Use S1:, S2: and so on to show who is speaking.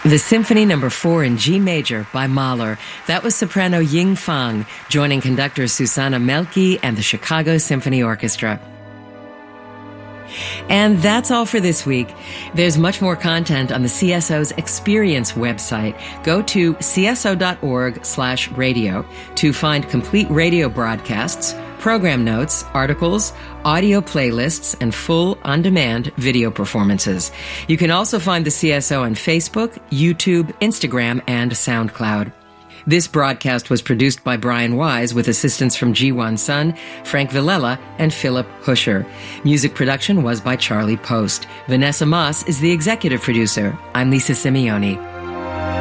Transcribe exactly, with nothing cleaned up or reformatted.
S1: The Symphony Number four in G Major by Mahler. That was soprano Ying Fang, joining conductor Susanna Melki and the Chicago Symphony Orchestra. And that's all for this week. There's much more content on the C S O's Experience website. Go to cso.org slash radio to find complete radio broadcasts, program notes, articles, audio playlists, and full on-demand video performances. You can also find the C S O on Facebook, YouTube, Instagram, and SoundCloud. This broadcast was produced by Brian Wise with assistance from Jiwon Sun, Frank Villela, and Philip Huscher. Music production was by Charlie Post. Vanessa Moss is the executive producer. I'm Lisa Simeone.